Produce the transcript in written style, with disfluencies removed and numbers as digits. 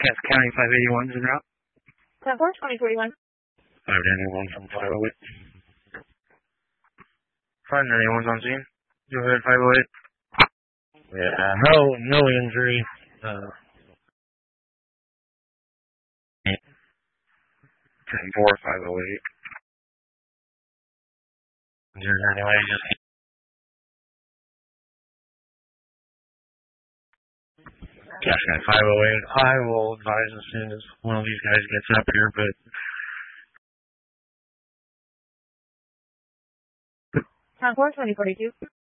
Cass County 581 is en route. 10-4, 2041. 591 from 508. 591's on scene. Go ahead, 508. Yeah, no injury. 10-4, 508. Injured anyway, just Cash Guy 508. I will advise as soon as one of these guys gets up here, but 10-4, 2042.